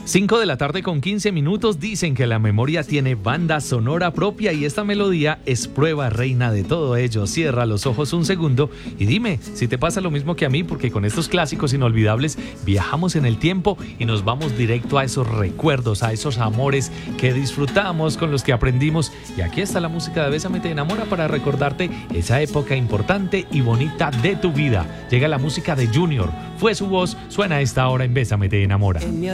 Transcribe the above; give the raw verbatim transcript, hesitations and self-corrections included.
cinco de la tarde con quince minutos. Dicen que la memoria tiene banda sonora propia y esta melodía es prueba reina de todo ello. Cierra los ojos un segundo y dime si te pasa lo mismo que a mí, porque con estos clásicos inolvidables viajamos en el tiempo y nos vamos directo a esos recuerdos, a esos amores que disfrutamos, con los que aprendimos. Y aquí está la música de Bésame Te Enamora para recordarte esa época importante y bonita de tu vida. Llega la música de Junior, fue su voz, suena a esta hora en Bésame Te Enamora.